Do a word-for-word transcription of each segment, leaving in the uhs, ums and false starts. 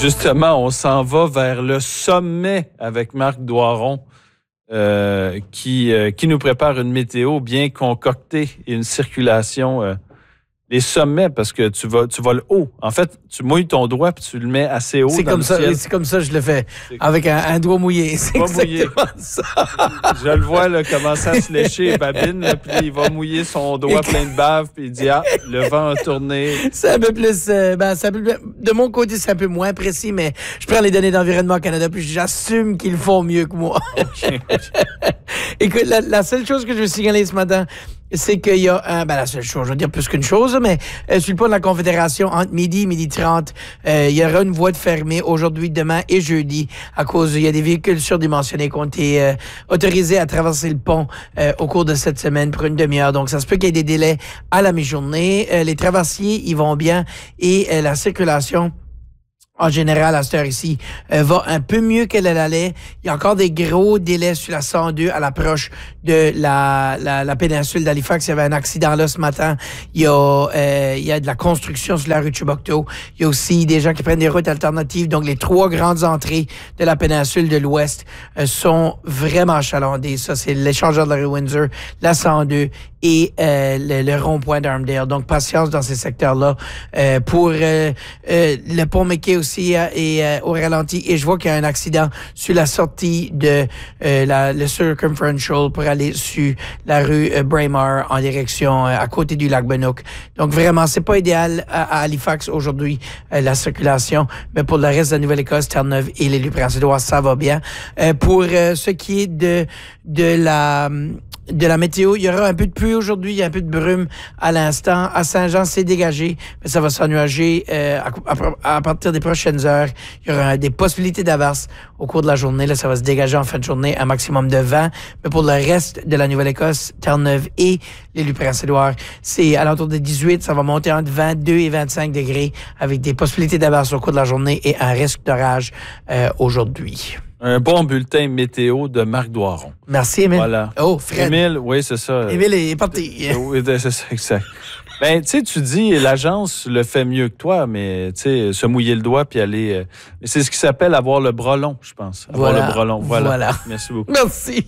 Justement, on s'en va vers le sommet avec Marc Doiron euh, qui, euh, qui nous prépare une météo bien concoctée et une circulation. Euh, les sommets, parce que tu vas, tu vas le haut. En fait, tu mouilles ton doigt puis tu le mets assez haut. C'est dans comme le ça, ciel. oui, c'est comme ça que je le fais, avec un, un doigt mouillé. C'est Doigt exactement mouillé. ça. Je le vois là, commencer à se lécher, babine, là, puis il va mouiller son doigt plein de bave, puis il dit « Ah, le vent a tourné. » C'est un peu plus... Euh, ben, c'est un peu, de mon côté, c'est un peu moins précis, mais je prends les données d'Environnement Canada, puis j'assume qu'ils font mieux que moi. Okay. Écoute, la, la seule chose que je veux signaler ce matin, c'est qu'il y a un... Ben, la seule chose, je veux dire plus qu'une chose, mais euh, sur le pont de la Confédération, entre midi, midi trente, euh, il y aura une voie de fermée aujourd'hui, demain et jeudi, à cause... Il y a des véhicules surdimensionnés qui ont été euh, autorisés à traverser le pont euh, au cours de cette semaine pour une demi-heure. Donc, ça se peut qu'il y ait des délais à la mi-journée. Euh, les traversiers, ils vont bien et euh, la circulation... En général, à cette heure ici, euh, va un peu mieux qu'elle allait. Il y a encore des gros délais sur la cent deux à l'approche de la, la, la péninsule d'Halifax. Il y avait un accident là ce matin. Il y a, euh, il y a de la construction sur la rue Chubocto. Il y a aussi des gens qui prennent des routes alternatives. Donc, les trois grandes entrées de la péninsule de l'Ouest euh, sont vraiment achalandées. Ça, c'est l'échangeur de la rue Windsor, la cent deux et euh, le, le rond-point d'Armdale. Donc, patience dans ces secteurs-là. Euh, pour euh, euh, le pont McKay aussi euh, et euh, au ralenti. Et je vois qu'il y a un accident sur la sortie de euh, la, le Circumferential pour aller sur la rue euh, Braemar en direction euh, à côté du lac Benook. Donc, vraiment, c'est pas idéal à, à Halifax aujourd'hui, euh, la circulation. Mais pour le reste de la Nouvelle-Écosse, Terre-Neuve et les Loups-Prince-Édouard, ça va bien. Euh, pour euh, ce qui est de, de la... De la météo, il y aura un peu de pluie aujourd'hui, il y a un peu de brume à l'instant. À Saint-Jean, c'est dégagé, mais ça va s'ennuager euh, à, à partir des prochaines heures. Il y aura des possibilités d'averses au cours de la journée. Là, ça va se dégager en fin de journée, un maximum de vingt. Mais pour le reste de la Nouvelle-Écosse, Terre-Neuve et les Loups-Prince-Édouard, c'est à l'entour de dix-huit. Ça va monter entre vingt-deux et vingt-cinq degrés avec des possibilités d'averses au cours de la journée et un risque d'orage euh, aujourd'hui. Un bon bulletin météo de Marc Doiron. Merci, Émile. Voilà. Oh, Fred. Émile, oui, c'est ça. Émile est parti. Oui, c'est ça, exact. Ben, tu sais, tu dis, l'agence le fait mieux que toi, mais tu sais, se mouiller le doigt puis aller... Euh, c'est ce qui s'appelle avoir le bras long, je pense. Avoir voilà. le bras long. Voilà. voilà. Merci beaucoup. Merci.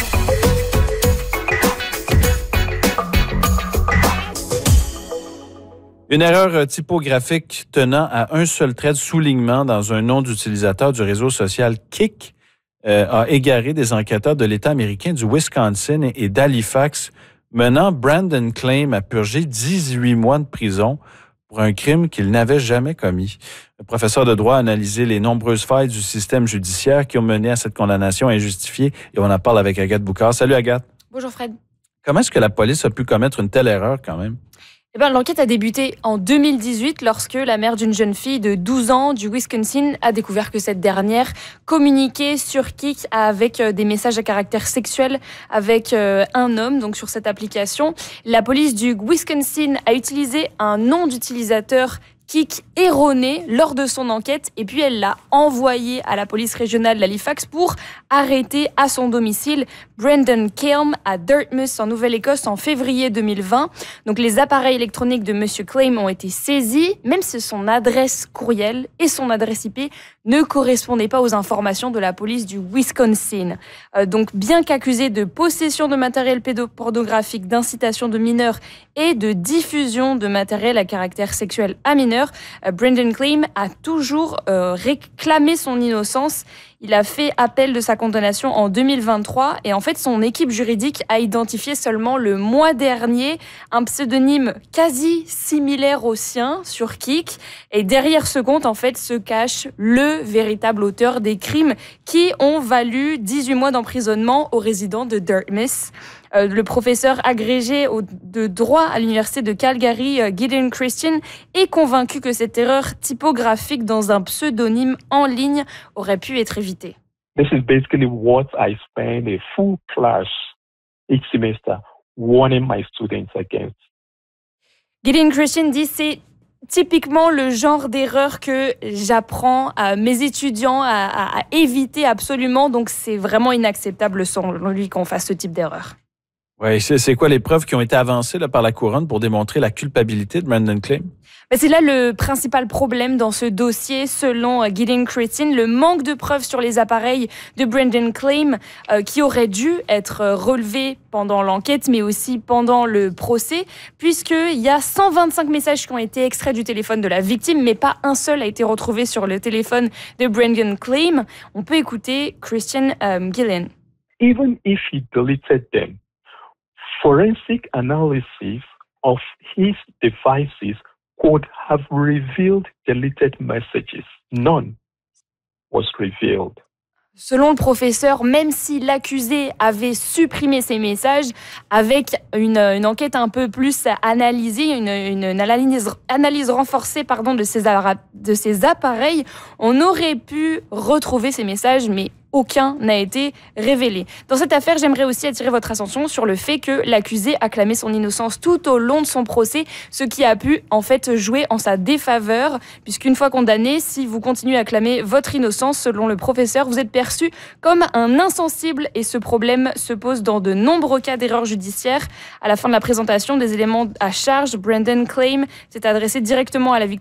Une erreur typographique tenant à un seul trait de soulignement dans un nom d'utilisateur du réseau social Kik euh, a égaré des enquêteurs de l'État américain du Wisconsin et d'Halifax, menant Brandon Claim à purger dix-huit mois de prison pour un crime qu'il n'avait jamais commis. Le professeur de droit a analysé les nombreuses failles du système judiciaire qui ont mené à cette condamnation injustifiée et on en parle avec Agathe Boucard. Salut Agathe. Bonjour Fred. Comment est-ce que la police a pu commettre une telle erreur quand même? Eh ben, l'enquête a débuté en deux mille dix-huit lorsque la mère d'une jeune fille de douze ans du Wisconsin a découvert que cette dernière communiquait sur Kik avec des messages à caractère sexuel avec un homme, donc sur cette application. La police du Wisconsin a utilisé un nom d'utilisateur Kik erroné lors de son enquête et puis elle l'a envoyé à la police régionale d'Halifax pour arrêter à son domicile Brandon Claim à Dartmouth en Nouvelle-Écosse en février deux mille vingt. Donc les appareils électroniques de Monsieur Claim ont été saisis, même si son adresse courriel et son adresse I P ne correspondaient pas aux informations de la police du Wisconsin. Euh, donc bien qu'accusé de possession de matériel pédopornographique, d'incitation de mineurs et de diffusion de matériel à caractère sexuel à mineurs, euh, Brandon Claim a toujours euh, réclamé son innocence. Il a fait appel de sa condamnation en deux mille vingt-trois et en fait son équipe juridique a identifié seulement le mois dernier un pseudonyme quasi similaire au sien sur Kik et derrière ce compte en fait se cache le véritable auteur des crimes qui ont valu dix-huit mois d'emprisonnement aux résidents de Dartmouth. Euh, le professeur agrégé au, de droit à l'université de Calgary, euh, Gideon Christian, est convaincu que cette erreur typographique dans un pseudonyme en ligne aurait pu être évitée. This is basically what I spend a full class each semester warning my students against. Gideon Christian dit c'est typiquement le genre d'erreur que j'apprends à mes étudiants à, à, à éviter absolument. Donc c'est vraiment inacceptable selon lui qu'on fasse ce type d'erreur. Oui, c'est, c'est quoi les preuves qui ont été avancées là, par la couronne pour démontrer la culpabilité de Brendan Claim? Mais c'est là le principal problème dans ce dossier, selon Gideon Christine, le manque de preuves sur les appareils de Brendan Claim euh, qui auraient dû être relevés pendant l'enquête, mais aussi pendant le procès, puisqu'il y a cent vingt-cinq messages qui ont été extraits du téléphone de la victime, mais pas un seul a été retrouvé sur le téléphone de Brendan Claim. On peut écouter Christian um, Gillen. Even if he deleted them, forensic analysis of his devices could have revealed deleted messages. None was revealed. Selon le professeur, même si l'accusé avait supprimé ces messages, avec une, une enquête un peu plus analysée, une, une, une analyse, analyse renforcée pardon, de, ces, de ces appareils, on aurait pu retrouver ces messages, mais aucun n'a été révélé. Dans cette affaire, j'aimerais aussi attirer votre attention sur le fait que l'accusé a clamé son innocence tout au long de son procès, ce qui a pu en fait jouer en sa défaveur, puisqu'une fois condamné, si vous continuez à clamer votre innocence, selon le professeur, vous êtes perçu comme un insensible et ce problème se pose dans de nombreux cas d'erreurs judiciaires. À la fin de la présentation des éléments à charge, Brendan Claim s'est adressé directement à la victime